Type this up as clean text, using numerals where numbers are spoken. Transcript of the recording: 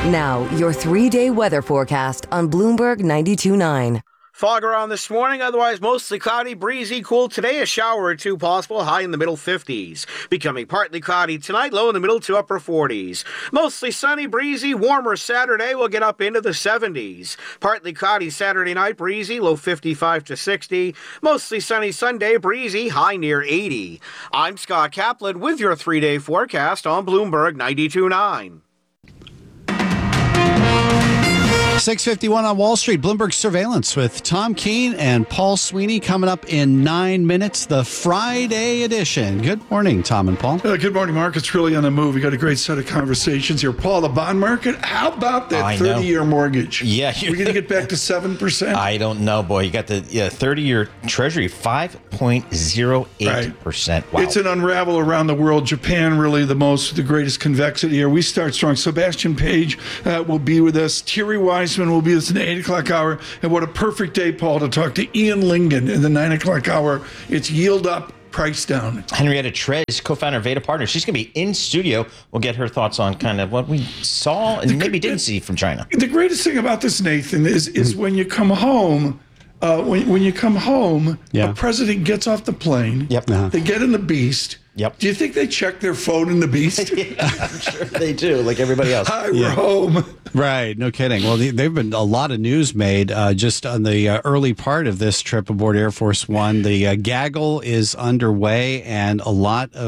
Now, your 3-day weather forecast on Bloomberg 92.9. Fog around this morning, otherwise mostly cloudy, breezy, cool today. A shower or two possible, high in the middle 50s. Becoming partly cloudy tonight, low in the middle to upper 40s. Mostly sunny, breezy, warmer Saturday. We'll get up into the 70s. Partly cloudy Saturday night, breezy, low 55 to 60. Mostly sunny Sunday, breezy, high near 80. I'm Scott Kaplan with your 3-day forecast on Bloomberg 92.9. 6:51 on Wall Street. Bloomberg Surveillance with Tom Keene and Paul Sweeney coming up in 9 minutes, the Friday edition. Good morning, Tom and Paul. Good morning, Mark. It's really on the move. We got a great set of conversations here. Paul, the bond market, how about that 30-year mortgage? Yeah. We're going to get back to 7%? I don't know, boy. You got the 30-year Treasury, 5.08%. Wow. It's an unravel around the world. Japan, really the greatest convexity here. We start strong. Sebastian Page will be with us. Thierry Weissman will be with us in the 8 o'clock hour. And what a perfect day, Paul, to talk to Ian Lingen in the 9 o'clock hour. It's yield up, price down. Henrietta Trez, co-founder of Veda Partners. She's going to be in studio. We'll get her thoughts on kind of what we saw and maybe didn't see from China. The greatest thing about this, Nathan, is when you come home, when you come home, a president gets off the plane. Yep. They get in the Beast. Yep. Do you think they check their phone in the Beast? Yeah, I'm sure they do, like everybody else. Hi, we're home. Right, no kidding. Well, there've been a lot of news made just on the early part of this trip aboard Air Force One. The gaggle is underway, and a lot of